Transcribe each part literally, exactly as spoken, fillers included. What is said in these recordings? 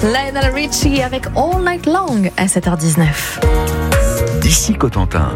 Lionel Richie avec All Night Long à sept heures dix-neuf. D'ici Cotentin.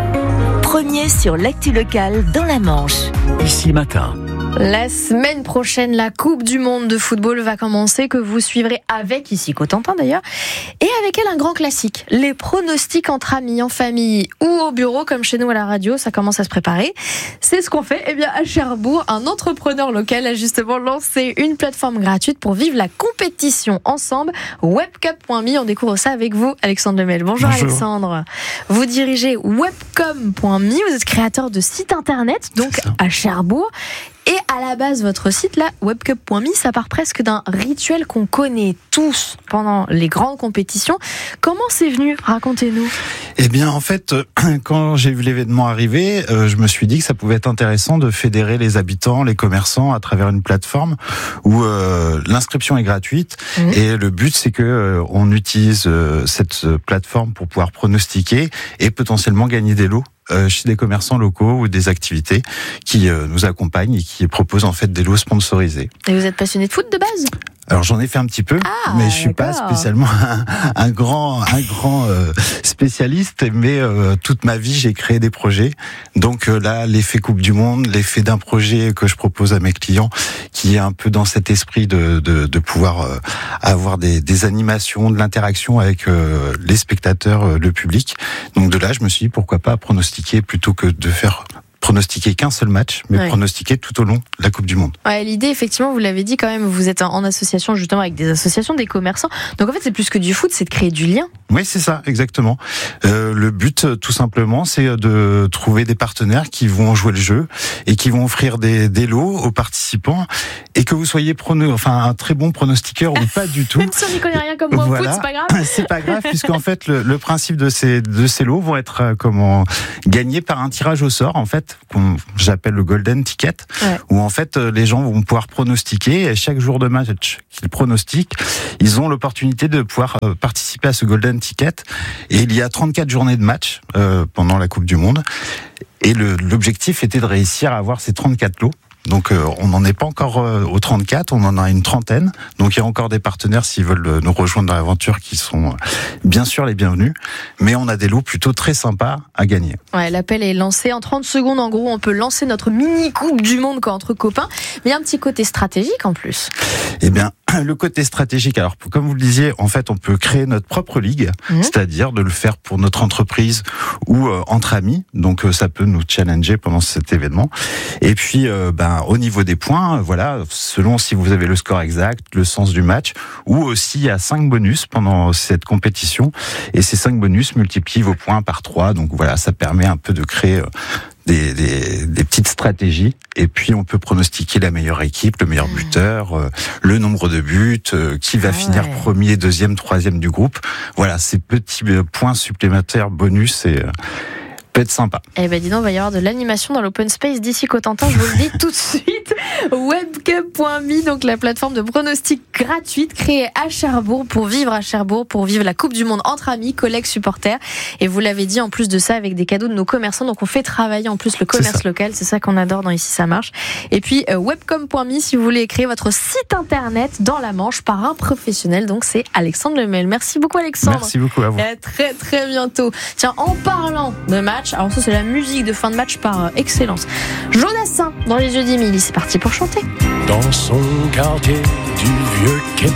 Premier sur l'actu locale dans la Manche. Ici Matin. La semaine prochaine, la Coupe du Monde de football va commencer, que vous suivrez avec ici Cotentin d'ailleurs, et avec elle un grand classique, les pronostics entre amis, en famille ou au bureau, comme chez nous à la radio, ça commence à se préparer. C'est ce qu'on fait. Eh bien, à Cherbourg, un entrepreneur local a justement lancé une plateforme gratuite pour vivre la compétition ensemble, webcup point me. On découvre ça avec vous, Alexandre Lemel. Bonjour, Bonjour Alexandre. Vous dirigez webcom point me, vous êtes créateur de site internet, donc à Cherbourg. Et à la base, votre site, là, webcup point me, ça part presque d'un rituel qu'on connaît tous pendant les grandes compétitions. Comment c'est venu ? Racontez-nous. Eh bien, en fait, quand j'ai vu l'événement arriver, euh, je me suis dit que ça pouvait être intéressant de fédérer les habitants, les commerçants à travers une plateforme où euh, l'inscription est gratuite. Mmh. Et le but, c'est que euh, on utilise euh, cette plateforme pour pouvoir pronostiquer et potentiellement gagner des lots chez des commerçants locaux ou des activités qui euh, nous accompagnent et qui proposent en fait des lots sponsorisés. Et vous êtes passionné de foot de base ? Alors j'en ai fait un petit peu, ah, mais je suis d'accord. pas spécialement un, un grand, un grand euh, spécialiste. Mais euh, toute ma vie, j'ai créé des projets. Donc euh, là, l'effet Coupe du Monde, l'effet d'un projet que je propose à mes clients, qui est un peu dans cet esprit de, de, de pouvoir euh, avoir des, des animations, de l'interaction avec euh, les spectateurs, euh, le public. Donc de là, je me suis dit pourquoi pas pronostiquer plutôt que de faire pronostiquer qu'un seul match, mais ouais. pronostiquer tout au long de la Coupe du Monde. Ouais, l'idée, effectivement, vous l'avez dit quand même, vous êtes en association justement avec des associations, des commerçants. Donc en fait, c'est plus que du foot, c'est de créer du lien. Oui, c'est ça, exactement. Euh, le but, tout simplement, c'est de trouver des partenaires qui vont jouer le jeu et qui vont offrir des, des lots aux participants. Et que vous soyez prono, enfin un très bon pronostiqueur ou pas du tout. Même si on n'y connaît rien comme moi voilà. au foot, c'est pas grave. C'est pas grave, puisqu'en fait, le, le principe de ces, de ces lots vont être euh, comment, gagnés par un tirage au sort, en fait, qu'on j'appelle le golden ticket, ouais. où en fait, les gens vont pouvoir pronostiquer et chaque jour de match qu'ils pronostiquent, ils ont l'opportunité de pouvoir euh, participer à ce golden ticket. Et il y a trente-quatre journées de match euh, pendant la Coupe du Monde. Et le, l'objectif était de réussir à avoir ces trente-quatre lots. Donc euh, on n'en est pas encore euh, aux trente-quatre, on en a une trentaine. Donc il y a encore des partenaires s'ils veulent euh, nous rejoindre dans l'aventure qui sont euh, bien sûr les bienvenus. Mais on a des lots plutôt très sympas à gagner. Ouais, l'appel est lancé. En trente secondes, en gros, on peut lancer notre mini Coupe du Monde quoi, entre copains. Mais il y a un petit côté stratégique en plus. Eh bien, le côté stratégique, alors comme vous le disiez, en fait, on peut créer notre propre ligue, mmh. c'est-à-dire de le faire pour notre entreprise ou euh, entre amis. Donc euh, ça peut nous challenger pendant cet événement. Et puis, euh, ben, au niveau des points, voilà, selon si vous avez le score exact, le sens du match, ou aussi il y a cinq bonus pendant cette compétition. Et ces cinq bonus multiplient vos points par trois. Donc voilà, ça permet un peu de créer... Euh, Des, des, des petites stratégies, et puis on peut pronostiquer la meilleure équipe, le meilleur buteur, euh, le nombre de buts, euh, qui va ah finir ouais. premier, deuxième, troisième du groupe. Voilà, ces petits points supplémentaires, bonus, et euh, peut être sympa. Eh ben dis donc, il va y avoir de l'animation dans l'open space d'ici Cotentin, je vous le dis tout de suite. webcup point me, donc la plateforme de pronostics gratuite créée à Cherbourg pour vivre à Cherbourg, pour vivre la Coupe du Monde entre amis, collègues, supporters. Et vous l'avez dit, en plus de ça, avec des cadeaux de nos commerçants. Donc on fait travailler en plus le commerce c'est local. C'est ça qu'on adore dans Ici ça marche. Et puis euh, webcom point me si vous voulez créer votre site internet dans la Manche par un professionnel. Donc c'est Alexandre Lemel. Merci beaucoup Alexandre. Merci beaucoup à vous. Et à très très bientôt. Tiens, en parlant de match, alors ça c'est la musique de fin de match par euh, excellence. Jodassin dans les yeux d'Émilie. C'est parti pour chanter. Dans son quartier du